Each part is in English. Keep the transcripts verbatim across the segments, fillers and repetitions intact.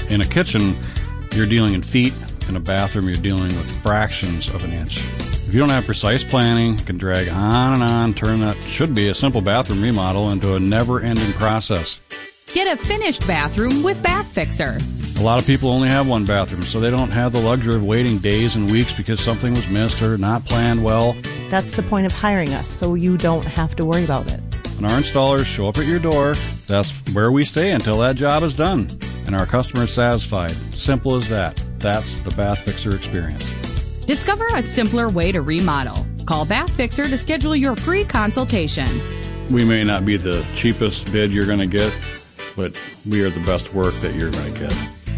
In a kitchen, you're dealing in feet. In a bathroom, you're dealing with fractions of an inch. If you don't have precise planning, you can drag on and on, turn that should be a simple bathroom remodel into a never-ending process. Get a finished bathroom with Bath Fixer. A lot of people only have one bathroom, so they don't have the luxury of waiting days and weeks because something was missed or not planned well. That's the point of hiring us, so you don't have to worry about it. When our installers show up at your door, that's where we stay until that job is done. And our customer is satisfied. Simple as that. That's the Bath Fixer experience. Discover a simpler way to remodel. Call Bath Fixer to schedule your free consultation. We may not be the cheapest bid you're going to get, but we are the best work that you're going to get.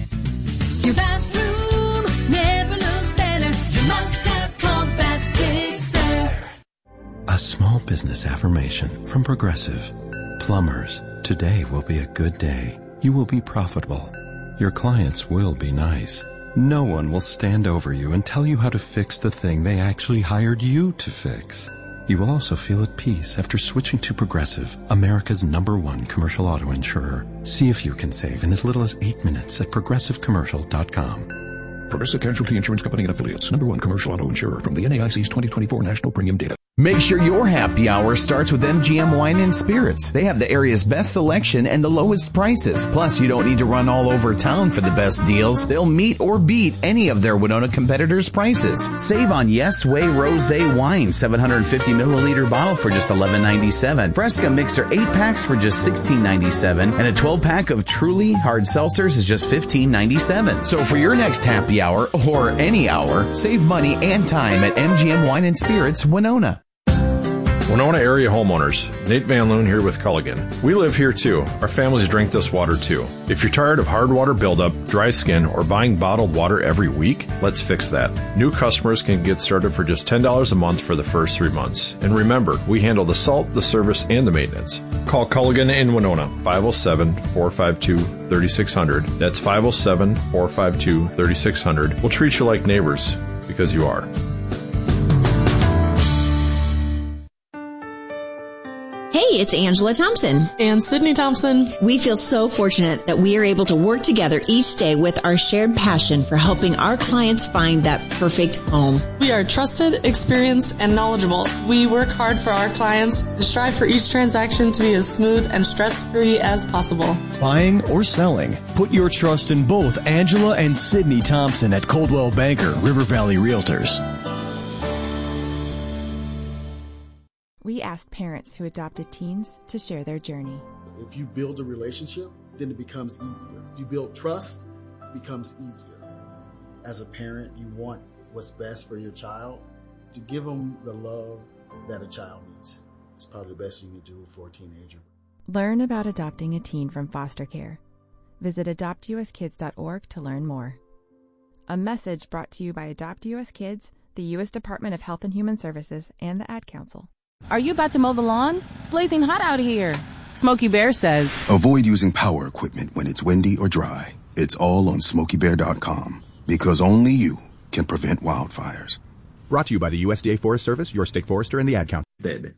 Your bathroom never looked better. You must have called Bath Fixer. A small business affirmation from Progressive. Plumbers, today will be a good day. You will be profitable. Your clients will be nice. No one will stand over you and tell you how to fix the thing they actually hired you to fix. You will also feel at peace after switching to Progressive, America's number one commercial auto insurer. See if you can save in as little as eight minutes at progressive commercial dot com. Progressive Casualty Insurance Company and Affiliates, number one commercial auto insurer from the N A I C's twenty twenty-four National Premium Data. Make sure your happy hour starts with M G M Wine and Spirits. They have the area's best selection and the lowest prices. Plus, you don't need to run all over town for the best deals. They'll meet or beat any of their Winona competitors' prices. Save on Yes Way Rosé wine, seven hundred fifty milliliter bottle for just eleven ninety-seven. Fresca Mixer eight packs for just sixteen ninety-seven. And a twelve pack of Truly hard seltzers is just fifteen ninety-seven. So for your next happy hour, or any hour, save money and time at M G M Wine and Spirits, Winona. Winona area homeowners, Nate Van Loon here with Culligan. We live here too. Our families drink this water too. If you're tired of hard water buildup, dry skin, or buying bottled water every week, let's fix that. New customers can get started for just ten dollars a month for the first three months. And remember, we handle the salt, the service, and the maintenance. Call Culligan in Winona, five oh seven, four five two, three six zero zero. That's five oh seven, four five two, three six zero zero. We'll treat you like neighbors, because you are. Hey, it's Angela Thompson. And Sydney Thompson. We feel so fortunate that we are able to work together each day with our shared passion for helping our clients find that perfect home. We are trusted, experienced, and knowledgeable. We work hard for our clients and strive for each transaction to be as smooth and stress-free as possible. Buying or selling, put your trust in both Angela and Sydney Thompson at Coldwell Banker, River Valley Realtors. We asked parents who adopted teens to share their journey. If you build a relationship, then it becomes easier. If you build trust, it becomes easier. As a parent, you want what's best for your child. To give them the love that a child needs is probably the best you can do for a teenager. Learn about adopting a teen from foster care. Visit adopt u s kids dot org to learn more. A message brought to you by Adopt U S Kids, the U S Department of Health and Human Services, and the Ad Council. Are you about to mow the lawn? It's blazing hot out here. Smokey Bear says, avoid using power equipment when it's windy or dry. It's all on smokey bear dot com, because only you can prevent wildfires. Brought to you by the U S D A Forest Service, your state forester, and the Ad Council.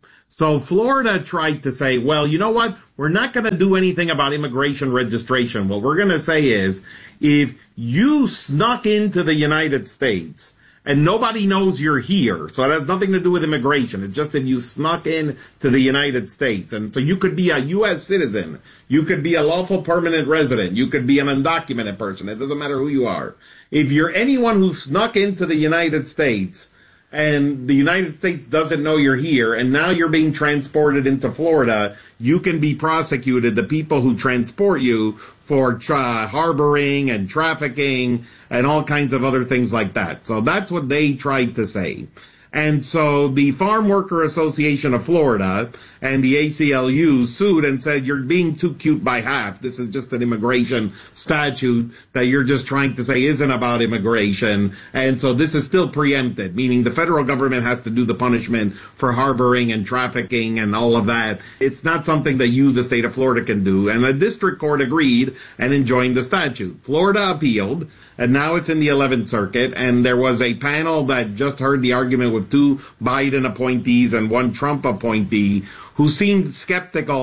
So Florida tried to say, well, you know what? We're not going to do anything about immigration registration. What we're going to say is, if you snuck into the United States and nobody knows you're here, so it has nothing to do with immigration. It's just that you snuck in to the United States. And so you could be a U S citizen. You could be a lawful permanent resident. You could be an undocumented person. It doesn't matter who you are. If you're anyone who snuck into the United States and the United States doesn't know you're here, and now you're being transported into Florida, you can be prosecuted, the people who transport you, for tra- harboring and trafficking and all kinds of other things like that. So that's what they tried to say. And so the Farm Worker Association of Florida and the A C L U sued and said, you're being too cute by half. This is just an immigration statute that you're just trying to say isn't about immigration. And so this is still preempted, meaning the federal government has to do the punishment for harboring and trafficking and all of that. It's not something that you, the state of Florida, can do. And the district court agreed and enjoined the statute. Florida appealed, and now it's in the eleventh Circuit. And there was a panel that just heard the argument with two Biden appointees and one Trump appointee who seemed skeptical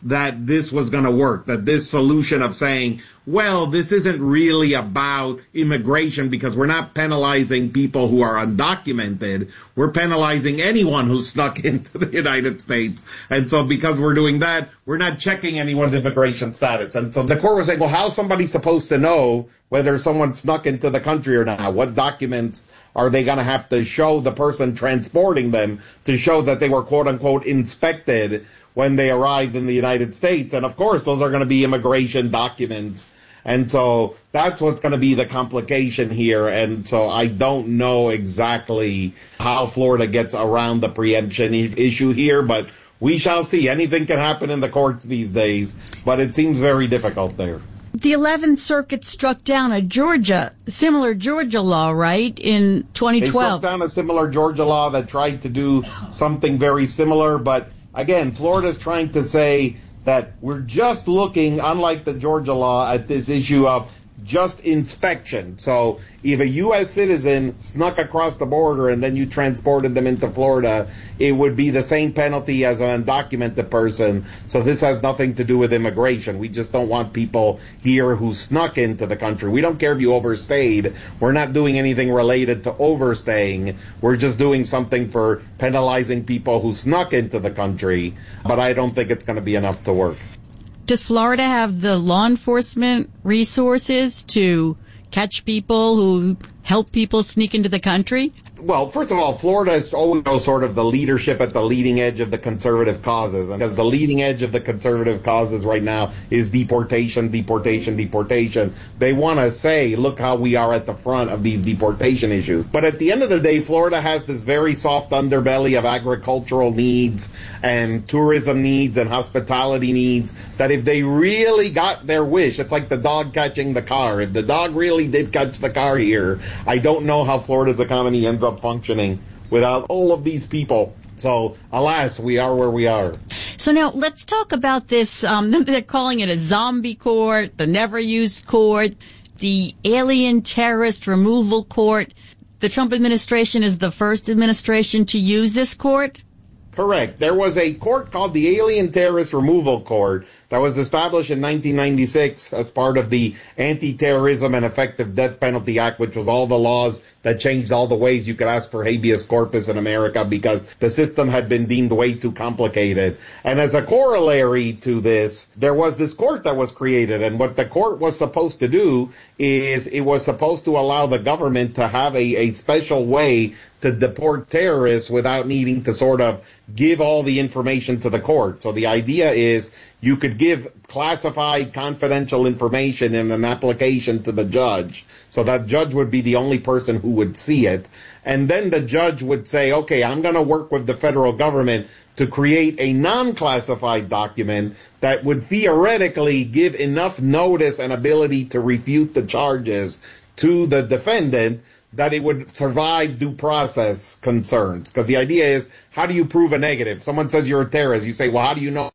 that this was going to work, that this solution of saying, well, this isn't really about immigration because we're not penalizing people who are undocumented. We're penalizing anyone who's snuck into the United States. And so because we're doing that, we're not checking anyone's immigration status. And so the court was saying, well, how's somebody supposed to know whether someone snuck into the country or not? What documents are they going to have to show the person transporting them to show that they were, quote unquote, inspected when they arrived in the United States? And of course, those are going to be immigration documents. And so that's what's going to be the complication here. And so I don't know exactly how Florida gets around the preemption I- issue here, but we shall see. Anything can happen in the courts these days, but it seems very difficult there. The eleventh Circuit struck down a Georgia, similar Georgia law, right, in twenty twelve? They struck down a similar Georgia law that tried to do something very similar, but again, Florida's trying to say that we're just looking, unlike the Georgia law, at this issue of just inspection. So if a U S citizen snuck across the border and then you transported them into Florida, it would be the same penalty as an undocumented person. So this has nothing to do with immigration. We just don't want people here who snuck into the country. We don't care if you overstayed. We're not doing anything related to overstaying. We're just doing something for penalizing people who snuck into the country. But I don't think it's going to be enough to work. Does Florida have the law enforcement resources to catch people who help people sneak into the country? Well, first of all, Florida is always sort of the leadership at the leading edge of the conservative causes. And because the leading edge of the conservative causes right now is deportation, deportation, deportation. They want to say, look how we are at the front of these deportation issues. But at the end of the day, Florida has this very soft underbelly of agricultural needs and tourism needs and hospitality needs that if they really got their wish, it's like the dog catching the car. If the dog really did catch the car here, I don't know how Florida's economy ends up functioning without all of these people. So, alas, we are where we are. So now let's talk about this. Um, they're calling it a zombie court, the never used court, the alien terrorist removal court. The Trump administration is the first administration to use this court? Correct. There was a court called the Alien Terrorist Removal Court that was established in nineteen ninety-six as part of the Anti-Terrorism and Effective Death Penalty Act, which was all the laws that changed all the ways you could ask for habeas corpus in America because the system had been deemed way too complicated. And as a corollary to this, there was this court that was created. And what the court was supposed to do is it was supposed to allow the government to have a, a special way to deport terrorists without needing to sort of give all the information to the court. So the idea is you could give classified confidential information in an application to the judge. So that judge would be the only person who would see it. And then the judge would say, okay, I'm going to work with the federal government to create a non-classified document that would theoretically give enough notice and ability to refute the charges to the defendant that it would survive due process concerns. Because the idea is, how do you prove a negative? Someone says you're a terrorist. You say, well, how do you know?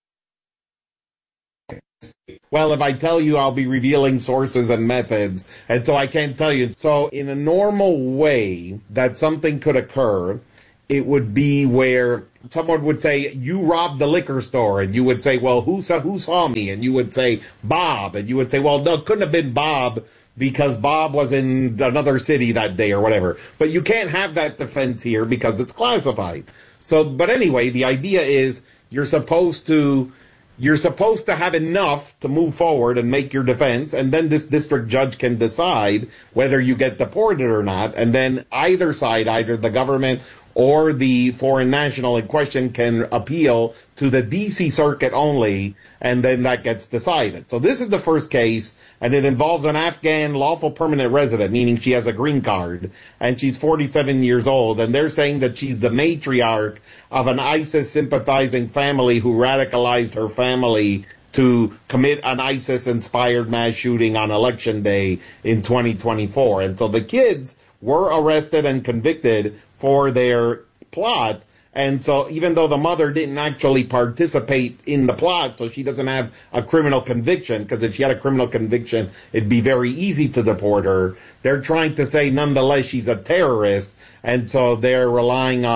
Well, if I tell you, I'll be revealing sources and methods, and so I can't tell you. So in a normal way that something could occur, it would be where someone would say, you robbed the liquor store, and you would say, well, who saw, who saw me? And you would say, Bob. And you would say, well, no, it couldn't have been Bob, because Bob was in another city that day or whatever. But you can't have that defense here because it's classified. So, but anyway, the idea is you're supposed to, you're supposed to have enough to move forward and make your defense, and then this district judge can decide whether you get deported or not, and then either side, either the government or the foreign national in question, can appeal to the D C Circuit only, and then that gets decided. So this is the first case, and it involves an Afghan lawful permanent resident, meaning she has a green card, and she's forty-seven years old, and they're saying that she's the matriarch of an ISIS-sympathizing family who radicalized her family to commit an ISIS-inspired mass shooting on Election Day in twenty twenty-four. And so the kids were arrested and convicted for their plot. And so even though the mother didn't actually participate in the plot, so she doesn't have a criminal conviction, because if she had a criminal conviction, it'd be very easy to deport her. They're trying to say, nonetheless, she's a terrorist. And so they're relying on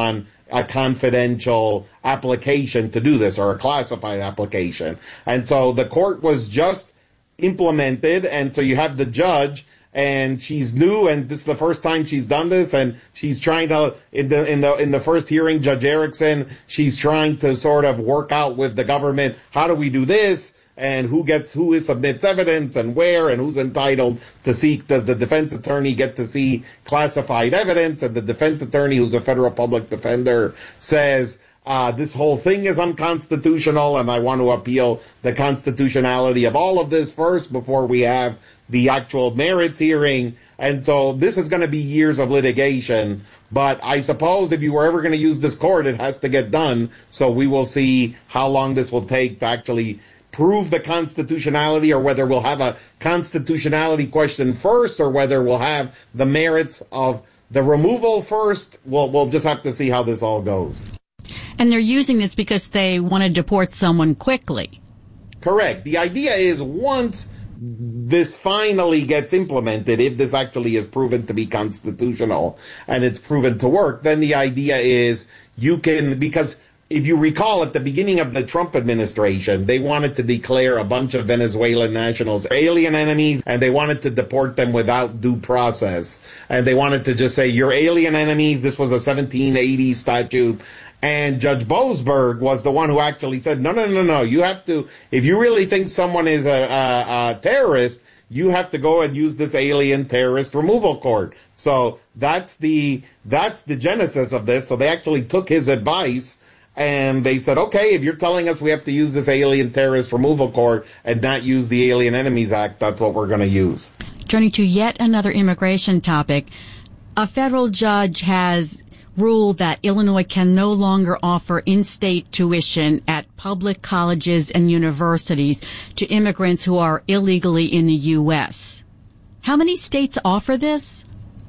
a confidential application to do this, or a classified application. And so the court was just implemented, and so you have the judge, and she's new, and this is the first time she's done this, and she's trying to, in the in the in the first hearing, Judge Erickson, she's trying to sort of work out with the government, how do we do this, and who gets who submits evidence, and where, and who's entitled to seek. Does the defense attorney get to see classified evidence? And the defense attorney, who's a federal public defender, says, Uh, this whole thing is unconstitutional, and I want to appeal the constitutionality of all of this first before we have the actual merits hearing. And so this is going to be years of litigation. But I suppose if you were ever going to use this court, it has to get done. So we will see how long this will take to actually prove the constitutionality, or whether we'll have a constitutionality question first, or whether we'll have the merits of the removal first. We'll, we'll just have to see how this all goes. And they're using this because they want to deport someone quickly. Correct. The idea is, once this finally gets implemented, if this actually is proven to be constitutional and it's proven to work, then the idea is you can, because if you recall, at the beginning of the Trump administration, they wanted to declare a bunch of Venezuelan nationals alien enemies, and they wanted to deport them without due process. And they wanted to just say, you're alien enemies. This was a seventeen eighty statute. And Judge Boasberg was the one who actually said, no, no, no, no, you have to, if you really think someone is a, a, a terrorist, you have to go and use this alien terrorist removal court. So that's the, that's the genesis of this. So they actually took his advice, and they said, okay, if you're telling us we have to use this alien terrorist removal court and not use the Alien Enemies Act, that's what we're going to use. Turning to yet another immigration topic, a federal judge has ruled that Illinois can no longer offer in-state tuition at public colleges and universities to immigrants who are illegally in the U S. How many states offer this?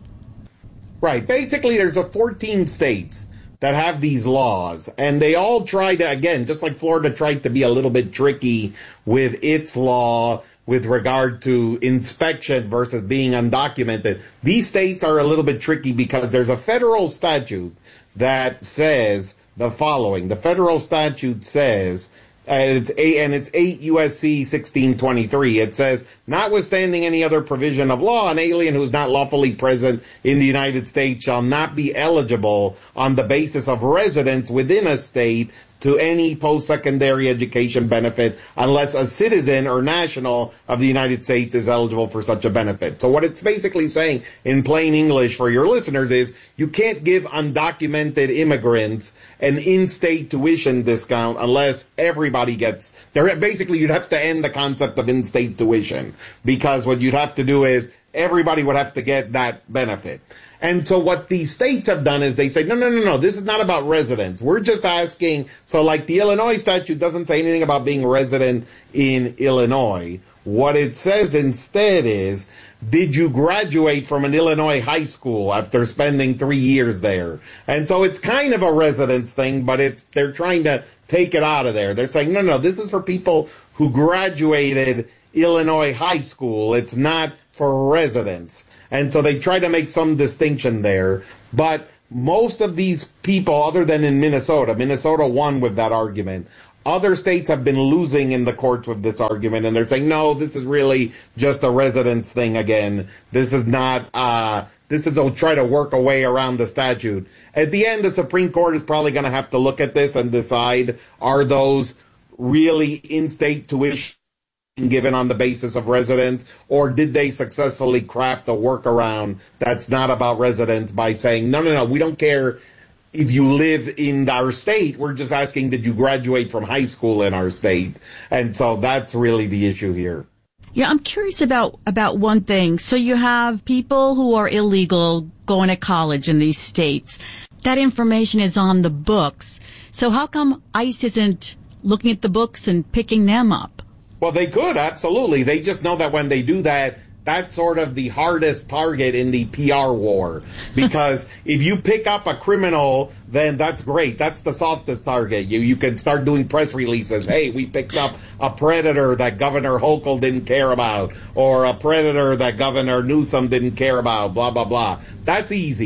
Right. Basically, there's a fourteen states that have these laws, and they all try to, again, just like Florida tried to be a little bit tricky with its law with regard to inspection versus being undocumented. These states are a little bit tricky because there's a federal statute that says the following. The federal statute says, and it's eight, and it's eight U S C sixteen twenty-three. It says, notwithstanding any other provision of law, an alien who is not lawfully present in the United States shall not be eligible on the basis of residence within a state to any post-secondary education benefit unless a citizen or national of the United States is eligible for such a benefit. So what it's basically saying in plain English for your listeners is you can't give undocumented immigrants an in-state tuition discount unless everybody gets there. Basically, you'd have to end the concept of in-state tuition, because what you'd have to do is everybody would have to get that benefit. And so what these states have done is they say, no, no, no, no, this is not about residence. We're just asking, so like the Illinois statute doesn't say anything about being resident in Illinois. What it says instead is, did you graduate from an Illinois high school after spending three years there? And so it's kind of a residence thing, but it's, they're trying to take it out of there. They're saying, no, no, this is for people who graduated Illinois high school. It's not for residents. And so they try to make some distinction there. But most of these people, other than in Minnesota, Minnesota won with that argument. Other states have been losing in the courts with this argument, and they're saying, no, this is really just a residence thing again. This is not, uh, this is a try to work a way around the statute. At the end, the Supreme Court is probably going to have to look at this and decide, are those really in-state tuition given on the basis of residence, or did they successfully craft a workaround that's not about residence by saying, no, no, no, we don't care if you live in our state, we're just asking, did you graduate from high school in our state? And so that's really the issue here. Yeah, I'm curious about, about one thing. So you have people who are illegal going to college in these states. That information is on the books. So how come ICE isn't looking at the books and picking them up? Well, they could, absolutely. They just know that when they do that, that's sort of the hardest target in the P R war. Because if you pick up a criminal, then that's great. That's the softest target. You you can start doing press releases. Hey, we picked up a predator that Governor Hochul didn't care about, or a predator that Governor Newsom didn't care about, blah, blah, blah. That's easy.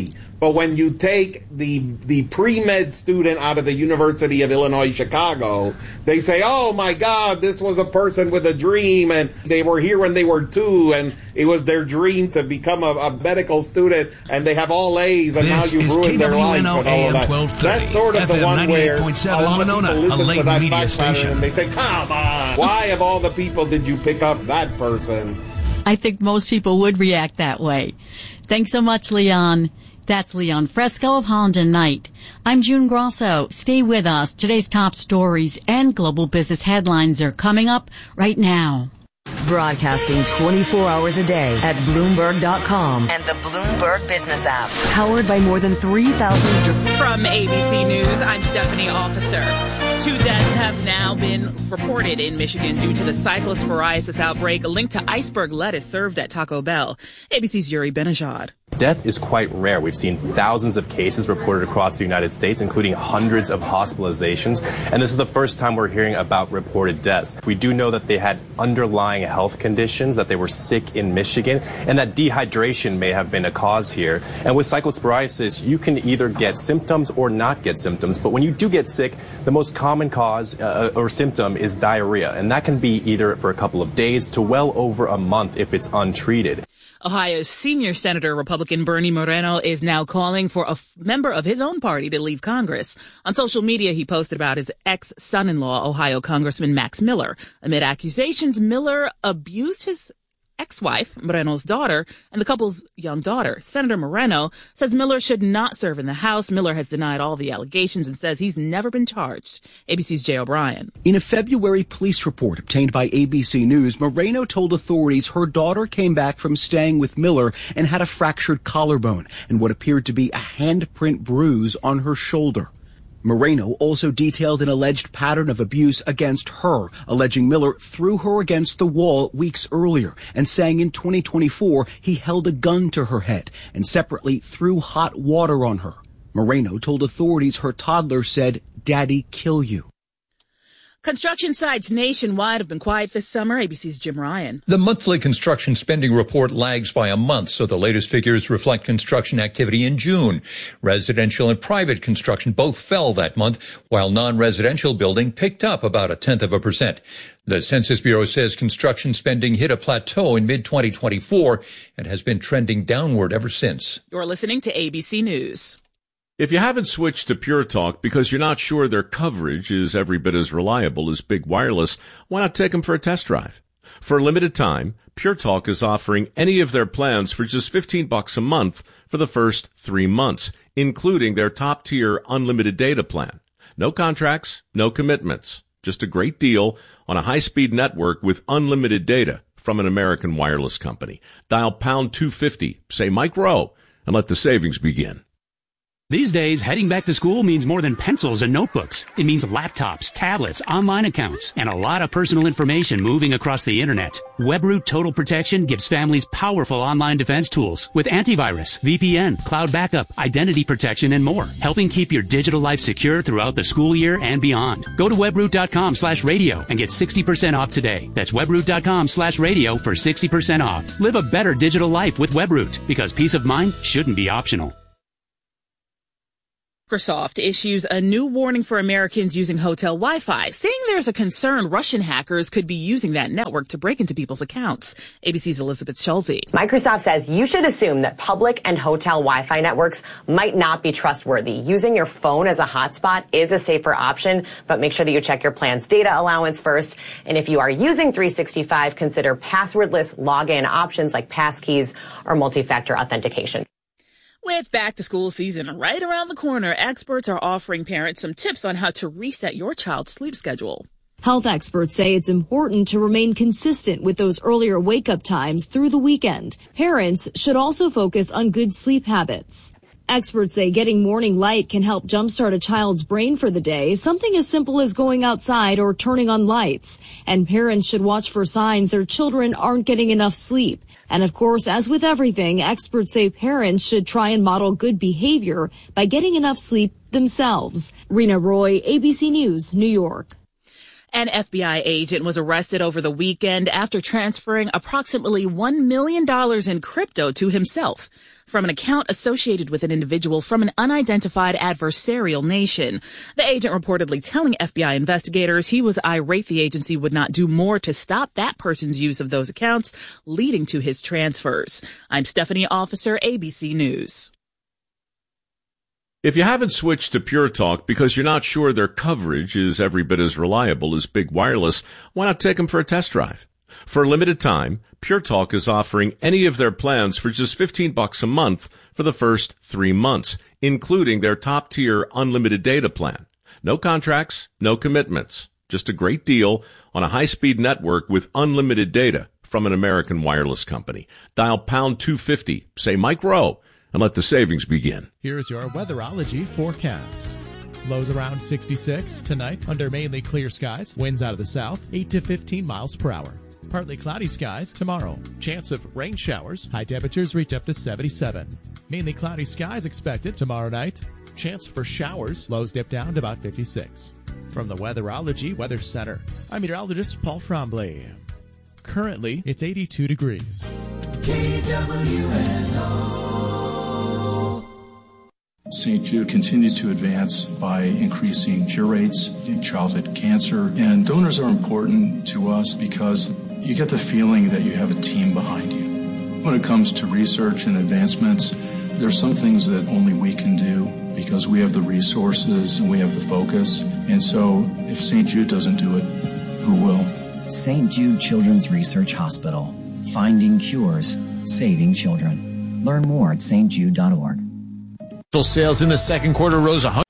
But when you take the the pre-med student out of the University of Illinois Chicago, they say, oh my God, this was a person with a dream, and they were here when they were two, and it was their dream to become a, a medical student, and they have all A's, and this now you've ruined their life with all of that. That's sort of the one where a lot of people listen to that fact pattern, and they say, come on, why of all the people did you pick up that person? I think most people would react that way. Thanks so much, Leon. That's Leon Fresco of Holland and Knight. I'm June Grosso. Stay with us. Today's top stories and global business headlines are coming up right now. Broadcasting twenty-four hours a day at Bloomberg dot com and the Bloomberg Business app. Powered by more than three thousand... From A B C News, I'm Stephanie Officer. Two deaths have now been reported in Michigan due to the cyclosporiasis outbreak linked to iceberg lettuce served at Taco Bell. A B C's Yuri Benajad. Death is quite rare. We've seen thousands of cases reported across the United States, including hundreds of hospitalizations. And this is the first time we're hearing about reported deaths. We do know that they had underlying health conditions, that they were sick in Michigan, and that dehydration may have been a cause here. And with cyclosporiasis, you can either get symptoms or not get symptoms. But when you do get sick, the most common cause uh, or symptom is diarrhea. And that can be either for a couple of days to well over a month if it's untreated. Ohio's senior senator, Republican Bernie Moreno, is now calling for a f- member of his own party to leave Congress. On social media, he posted about his ex-son-in-law, Ohio Congressman Max Miller. Amid accusations, Miller abused his ex-wife, Moreno's daughter, and the couple's young daughter. Senator Moreno says Miller should not serve in the House. Miller has denied all the allegations and says he's never been charged. A B C's Jay O'Brien. In a February police report obtained by A B C News, Moreno told authorities her daughter came back from staying with Miller and had a fractured collarbone and what appeared to be a handprint bruise on her shoulder. Moreno also detailed an alleged pattern of abuse against her, alleging Miller threw her against the wall weeks earlier and saying in twenty twenty-four he held a gun to her head and separately threw hot water on her. Moreno told authorities her toddler said, "Daddy, kill you." Construction sites nationwide have been quiet this summer. A B C's Jim Ryan. The monthly construction spending report lags by a month, so the latest figures reflect construction activity in June. Residential and private construction both fell that month, while non-residential building picked up about a tenth of a percent. The Census Bureau says construction spending hit a plateau in mid twenty twenty-four and has been trending downward ever since. You're listening to A B C News. If you haven't switched to Pure Talk because you're not sure their coverage is every bit as reliable as Big Wireless, why not take them for a test drive? For a limited time, Pure Talk is offering any of their plans for just fifteen bucks a month for the first three months, including their top-tier unlimited data plan. No contracts, no commitments. Just a great deal on a high-speed network with unlimited data from an American wireless company. Dial pound two fifty, say Mike Rowe, and let the savings begin. These days, heading back to school means more than pencils and notebooks. It means laptops, tablets, online accounts, and a lot of personal information moving across the internet. WebRoot Total Protection gives families powerful online defense tools with antivirus, V P N, cloud backup, identity protection, and more, helping keep your digital life secure throughout the school year and beyond. Go to webroot.com slash radio and get sixty percent off today. That's webroot.com slash radio for sixty percent off. Live a better digital life with WebRoot, because peace of mind shouldn't be optional. Microsoft issues a new warning for Americans using hotel Wi-Fi, saying there's a concern Russian hackers could be using that network to break into people's accounts. A B C's Elizabeth Schulze. Microsoft says you should assume that public and hotel Wi-Fi networks might not be trustworthy. Using your phone as a hotspot is a safer option, but make sure that you check your plan's data allowance first. And if you are using three sixty-five, consider passwordless login options like passkeys or multi-factor authentication. With back-to-school season right around the corner, experts are offering parents some tips on how to reset your child's sleep schedule. Health experts say it's important to remain consistent with those earlier wake-up times through the weekend. Parents should also focus on good sleep habits. Experts say getting morning light can help jumpstart a child's brain for the day, something as simple as going outside or turning on lights. And parents should watch for signs their children aren't getting enough sleep. And of course, as with everything, experts say parents should try and model good behavior by getting enough sleep themselves. Rena Roy, A B C News, New York. An F B I agent was arrested over the weekend after transferring approximately one million dollars in crypto to himself from an account associated with an individual from an unidentified adversarial nation. The agent reportedly telling F B I investigators he was irate the agency would not do more to stop that person's use of those accounts, leading to his transfers. I'm Stephanie Officer, A B C News. If you haven't switched to Pure Talk because you're not sure their coverage is every bit as reliable as Big Wireless, why not take them for a test drive? For a limited time, Pure Talk is offering any of their plans for just fifteen bucks a month for the first three months, including their top-tier unlimited data plan. No contracts, no commitments. Just a great deal on a high-speed network with unlimited data from an American wireless company. Dial pound two fifty, say Mike Rowe, and let the savings begin. Here's your weatherology forecast. Lows around sixty-six tonight under mainly clear skies. Winds out of the south, eight to fifteen miles per hour. Partly cloudy skies tomorrow. Chance of rain showers. High temperatures reach up to seventy-seven. Mainly cloudy skies expected tomorrow night. Chance for showers. Lows dip down to about fifty-six. From the Weatherology Weather Center, I'm meteorologist Paul Frombley. Currently, it's eighty-two degrees. K W N O. Saint Jude continues to advance by increasing cure rates in childhood cancer. And donors are important to us because you get the feeling that you have a team behind you. When it comes to research and advancements, there's some things that only we can do because we have the resources and we have the focus. And so if Saint Jude doesn't do it, who will? Saint Jude Children's Research Hospital. Finding cures, saving children. Learn more at s t jude dot org. Sales in the second quarter rose one hundred